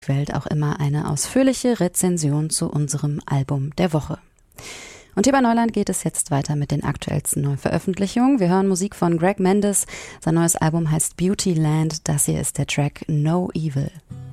Welt auch immer eine ausführliche Rezension zu unserem Album der Woche. Und hier bei Neuland geht es jetzt weiter mit den aktuellsten Neuveröffentlichungen. Wir hören Musik von Greg Mendes. Sein neues Album heißt Beautyland. Das hier ist der Track No Evil.